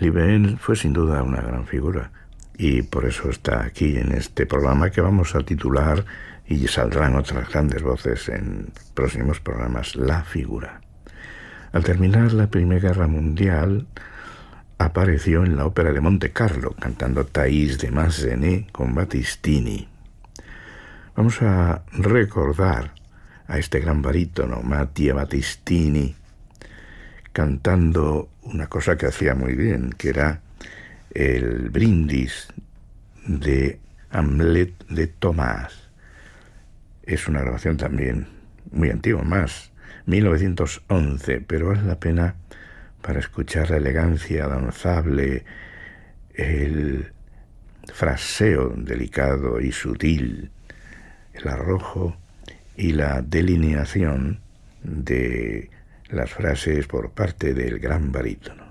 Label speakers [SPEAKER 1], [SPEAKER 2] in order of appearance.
[SPEAKER 1] Libén fue sin duda una gran figura y por eso está aquí en este programa que vamos a titular, y saldrán otras grandes voces en próximos programas, La Figura. Al terminar la Primera Guerra Mundial, apareció en la ópera de Monte Carlo cantando Thais de Massenet con Battistini. Vamos a recordar a este gran barítono, Mattia Battistini, cantando una cosa que hacía muy bien, que era el brindis de Hamlet de Tomás. Es una grabación también muy antigua, más 1911, pero vale la pena para escuchar la elegancia danzable, el fraseo delicado y sutil, el arrojo y la delineación de las frases por parte del gran barítono.